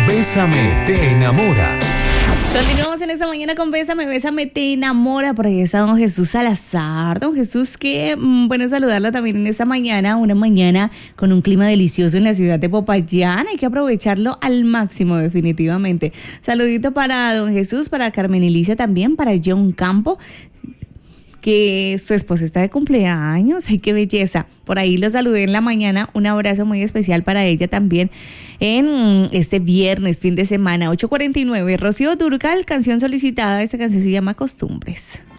Bésame, te enamora. Continuamos en esta mañana con Bésame, Bésame, te enamora. Por ahí está don Jesús Salazar. Don Jesús, que bueno saludarla también en esta mañana, una mañana con un clima delicioso en la ciudad de Popayán. Hay que aprovecharlo al máximo, definitivamente. Saludito para don Jesús, para Carmen Elicia también, para John Campo, que su esposa está de cumpleaños. ¡Ay, qué belleza! Por ahí lo saludé en la mañana. Un abrazo muy especial para ella también en este viernes, fin de semana, 8:49. Rocío Dúrcal, canción solicitada. Esta canción se llama Costumbres.